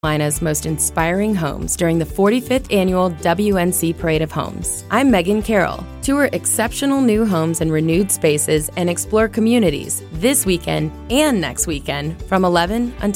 Carolina's most inspiring homes during the 45th annual WNC Parade of Homes. I'm Megan Carroll. Tour exceptional new homes and renewed spaces and explore communities this weekend and next weekend from 11 until